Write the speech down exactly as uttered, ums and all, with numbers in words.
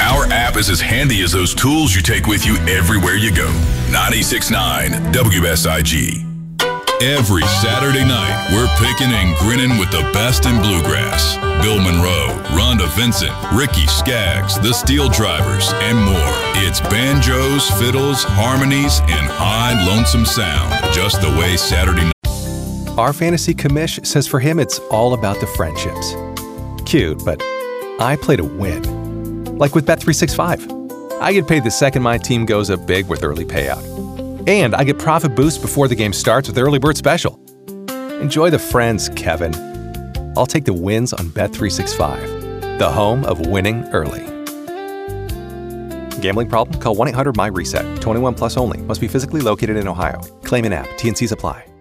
Our app is as handy as those tools you take with you everywhere you go. ninety-six point nine W S I G. Every Saturday night, we're picking and grinning with the best in bluegrass. Bill Monroe, Rhonda Vincent, Ricky Skaggs, the Steel Drivers, and more. It's banjos, fiddles, harmonies, and high lonesome sound, just the way Saturday night. Our fantasy commish says for him it's all about the friendships. Cute, but I play to win. Like with Bet three sixty-five. I get paid the second my team goes up big with early payout. And I get profit boost before the game starts with Early Bird Special. Enjoy the friends, Kevin. I'll take the wins on Bet three sixty-five, the home of winning early. Gambling problem? Call one eight hundred M Y RESET. twenty-one plus only. Must be physically located in Ohio. Claim in app. T and Cs apply.